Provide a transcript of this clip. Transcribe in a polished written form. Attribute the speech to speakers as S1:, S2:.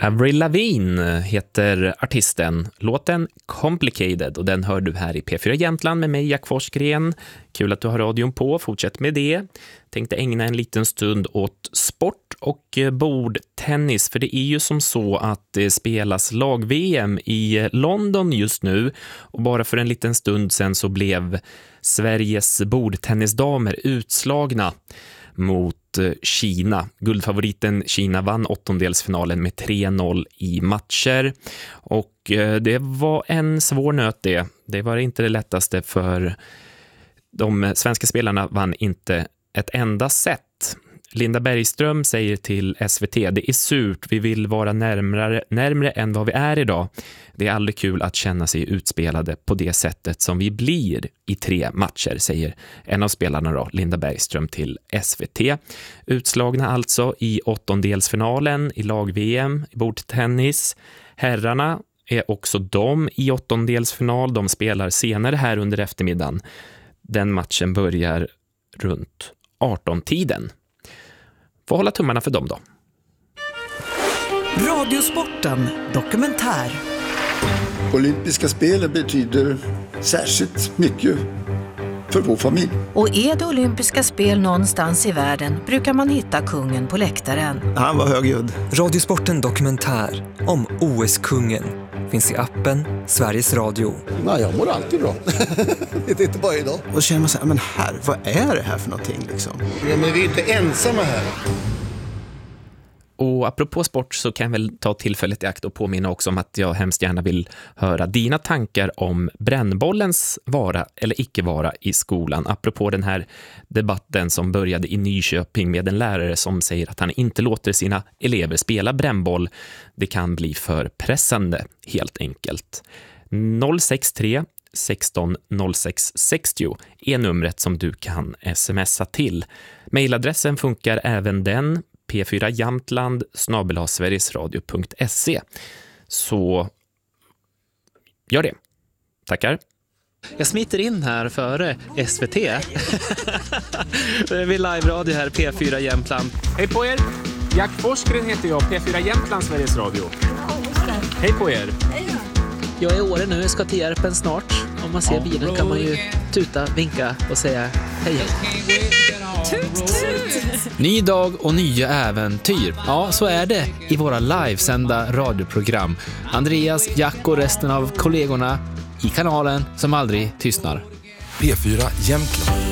S1: Avril Lavigne heter artisten. Låten Complicated, och den hör du här i P4 Jämtland med mig, Jack Forsgren. Kul att du har radion på, fortsätt med det. Tänkte ägna en liten stund åt sport och bordtennis, för det är ju som så att det spelas lag-VM i London just nu, och bara för en liten stund sedan så blev Sveriges bordtennisdamer utslagna mot Kina. Guldfavoriten Kina vann åttondelsfinalen med 3-0 i matcher, och det var en svår nöt det. Det var inte det lättaste, för de svenska spelarna vann inte ett enda set. Linda Bergström säger till SVT: det är surt, vi vill vara närmare än vad vi är idag. Det är aldrig kul att känna sig utspelade på det sättet som vi blir i 3 matcher, säger en av spelarna då, Linda Bergström, till SVT. Utslagna alltså i åttondelsfinalen i lag-VM i bordtennis. Herrarna är också de i åttondelsfinal. De spelar senare här under eftermiddagen. Den matchen börjar runt 18-tiden. Får hålla tummarna för dem då.
S2: Radiosporten dokumentär.
S3: Olympiska spelen betyder särskilt mycket för vår familj.
S4: Och är det olympiska spel någonstans i världen brukar man hitta kungen på läktaren.
S3: Han var högljudd.
S5: Radiosporten dokumentär om OS-kungen finns i appen Sveriges Radio.
S3: Nej, jag mår alltid bra. Det är inte bara idag. Och då känner man så här, men här, vad är det här för någonting liksom? Ja, men vi är inte ensamma här.
S1: Och apropå sport så kan jag väl ta tillfället i akt och påminna också om att jag hemskt gärna vill höra dina tankar om brännbollens vara eller icke vara i skolan. Apropå den här debatten som började i Nyköping med en lärare som säger att han inte låter sina elever spela brännboll. Det kan bli för pressande, helt enkelt. 063 16 06 60 är numret som du kan smsa till. Mailadressen funkar även den, p4jamtland@sverigesradio.se. Så gör det. Tackar.
S6: Jag smiter in här före SVT. Vi live-radio här, P4 Jämtland.
S7: Hej på er! Jack Forsgren heter jag, P4 Jämtland, Sveriges Radio. Hej på er!
S6: Jag är i Åre nu, jag ska till Järpen snart. Om man ser bilen kan man ju tuta, vinka och säga hej.
S2: Tut, tut.
S8: Ny dag och nya äventyr. Ja, så är det i våra livesända radioprogram. Andreas, Jack och resten av kollegorna i kanalen som aldrig tystnar.
S9: P4 Jämtland.